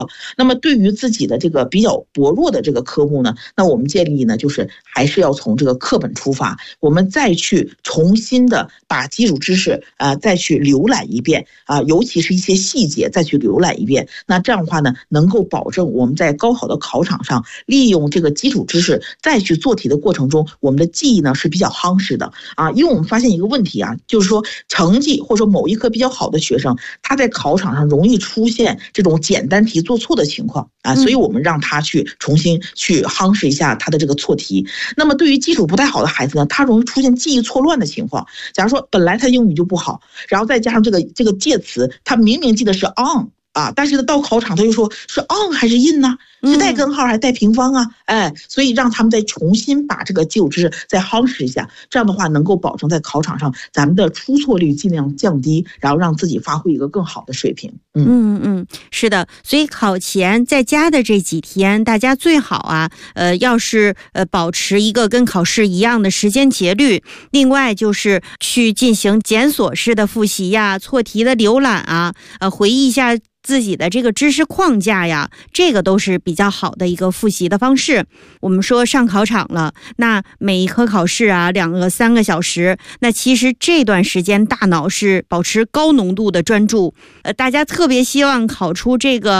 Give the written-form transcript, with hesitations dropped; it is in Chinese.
那么对于自己的这个比较薄弱的这个科目呢，那我们建议呢，就是还是要从这个课本出发，我们再去重新的把基础知识再去浏览一遍尤其是一些细节再去浏览一遍。那这样的话呢，能够保证我们在高考的考场上利用这个基础知识再去做题的过程中，我们的记忆呢是比较夯实的因为我们发现一个问题就是说成绩或者说某一科比较好的学生，他在考场上容易出现这种简单题做错的情况所以我们让他去重新去夯实一下他的这个错题。那么对于基础不太好的孩子呢，他容易出现记忆错乱的情况。假如说本来他英语就不好，然后再加上这个介词，他明明记得是 on但是到考场他就说是 on 还是 in 呢？是带根号还是带平方所以让他们再重新把这个基础知识再夯实一下，这样的话能够保证在考场上咱们的出错率尽量降低，然后让自己发挥一个更好的水平。 是的，所以考前在家的这几天，大家最好要是保持一个跟考试一样的时间节律，另外就是去进行检索式的复习错题的浏览回忆一下自己的这个知识框架这个都是比较好的一个复习的方式。我们说上考场了，那每一科考试2个3个小时，那其实这段时间大脑是保持高浓度的专注，大家特别希望考出这个